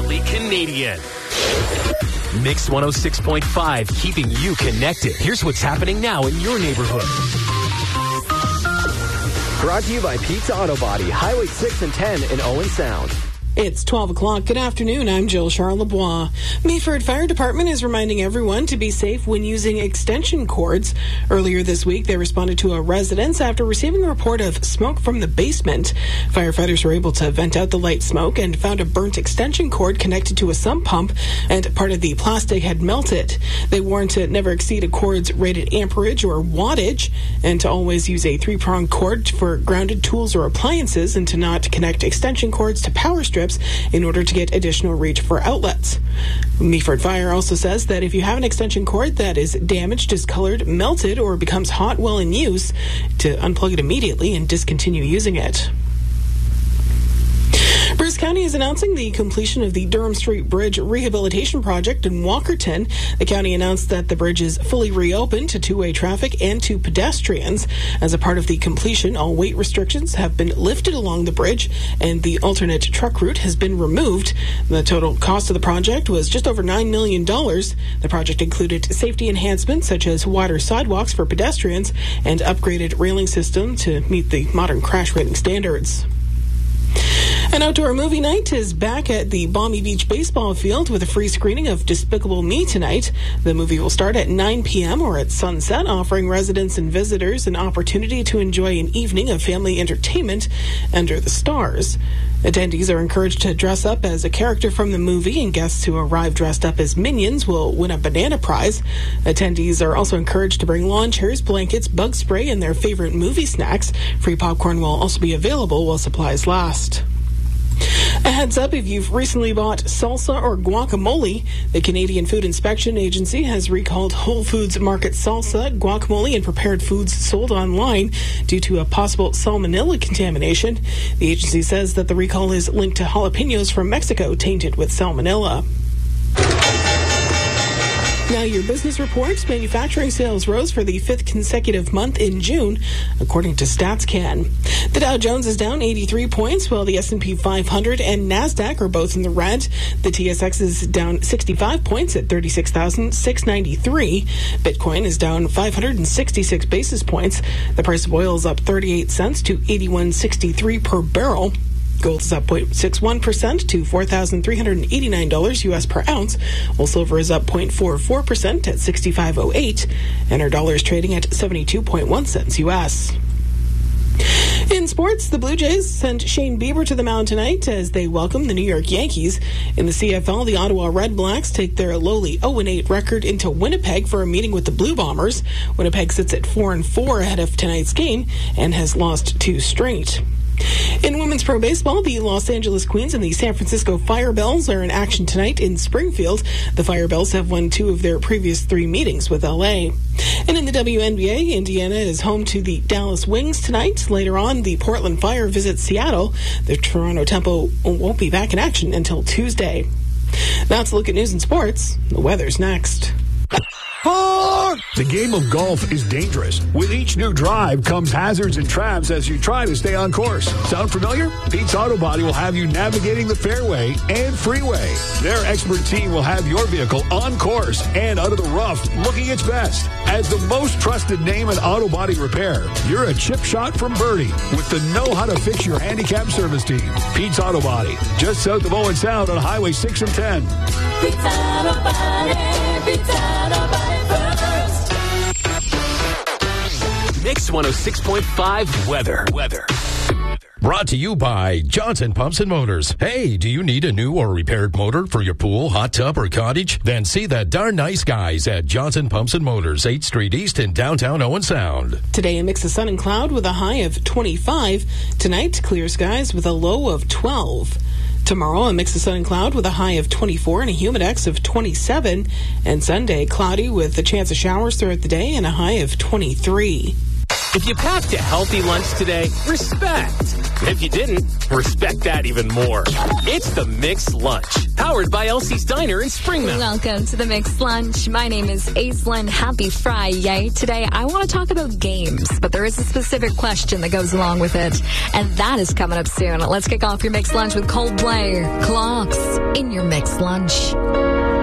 Passionately Canadian. Mix 106.5, keeping you connected. Here's what's happening now in your neighborhood. Brought to you by Pizza Auto Body, Highway 6 and 10 in Owen Sound. It's 12 o'clock. Good afternoon. I'm Jill Charlebois. Meaford Fire Department is reminding everyone to be safe when using extension cords. Earlier this week, they responded to a residence after receiving a report of smoke from the basement. Firefighters were able to vent out the light smoke and found a burnt extension cord connected to a sump pump, and part of the plastic had melted. They warned to never exceed a cord's rated amperage or wattage, and to always use a 3-pronged cord for grounded tools or appliances, and to not connect extension cords to power strips in order to get additional reach for outlets. Meaford Fire also says that if you have an extension cord that is damaged, discolored, melted, or becomes hot while in use, to unplug it immediately and discontinue using it. Bruce County is announcing the completion of the Durham Street Bridge rehabilitation project in Walkerton. The county announced that the bridge is fully reopened to two-way traffic and to pedestrians. As a part of the completion, all weight restrictions have been lifted along the bridge and the alternate truck route has been removed. The total cost of the project was just over $9 million. The project included safety enhancements such as wider sidewalks for pedestrians and upgraded railing system to meet the modern crash rating standards. An outdoor movie night is back at the Balmy Beach baseball field with a free screening of Despicable Me tonight. The movie will start at 9 p.m. or at sunset, offering residents and visitors an opportunity to enjoy an evening of family entertainment under the stars. Attendees are encouraged to dress up as a character from the movie, and guests who arrive dressed up as Minions will win a banana prize. Attendees are also encouraged to bring lawn chairs, blankets, bug spray, and their favorite movie snacks. Free popcorn will also be available while supplies last. A heads up, if you've recently bought salsa or guacamole, the Canadian Food Inspection Agency has recalled Whole Foods Market salsa, guacamole, and prepared foods sold online due to a possible salmonella contamination. The agency says that the recall is linked to jalapenos from Mexico tainted with salmonella. Now your business reports. Manufacturing sales rose for the 5th consecutive month in June, according to StatsCan. The Dow Jones is down 83 points, while the S&P 500 and NASDAQ are both in the red. The TSX is down 65 points at 36,693. Bitcoin is down 566 basis points. The price of oil is up 38 cents to $81.63 per barrel. Gold is up 0.61% to $4,389 U.S. per ounce, while silver is up 0.44% at $65.08, and our dollar is trading at 72.1 cents U.S. In sports, the Blue Jays sent Shane Bieber to the mound tonight as they welcome the New York Yankees. In the CFL, the Ottawa Red Blacks take their lowly 0-8 record into Winnipeg for a meeting with the Blue Bombers. Winnipeg sits at 4-4 ahead of tonight's game and has lost 2 straight. In women's pro baseball, the Los Angeles Queens and the San Francisco Firebells are in action tonight in Springfield. The Firebells have won 2 of their previous 3 meetings with LA. And in the WNBA, Indiana is home to the Dallas Wings tonight. Later on, the Portland Fire visit Seattle. The Toronto Tempo won't be back in action until Tuesday. That's a look at news and sports. The weather's next. The game of golf is dangerous. With each new drive comes hazards and traps as you try to stay on course. Sound familiar? Pete's Auto Body will have you navigating the fairway and freeway. Their expert team will have your vehicle on course and out of the rough looking its best. As the most trusted name in auto body repair, you're a chip shot from Birdie with the know-how-to-fix your handicap service team. Pete's Auto Body, just south of Owen Sound on Highway 6 and 10. Pete's Auto Body, Pete's Auto Body first. Mix 106.5 weather. Brought to you by Johnson Pumps and Motors. Hey, do you need a new or repaired motor for your pool, hot tub, or cottage? Then see the darn nice guys at Johnson Pumps and Motors, 8th Street East in downtown Owen Sound. Today, a mix of sun and cloud with a high of 25. Tonight, clear skies with a low of 12. Tomorrow, a mix of sun and cloud with a high of 24 and a humidex of 27. And Sunday, cloudy with a chance of showers throughout the day and a high of 23. If you packed a healthy lunch today, respect. If you didn't, respect that even more. It's the Mixed Lunch, powered by Elsie's Diner in Springmount. Welcome to the Mixed Lunch. My name is Aislinn. Happy Friday. Today, I want to talk about games, but there is a specific question that goes along with it, and that is coming up soon. Let's kick off your Mixed Lunch with Coldplay. Clocks in your Mixed Lunch.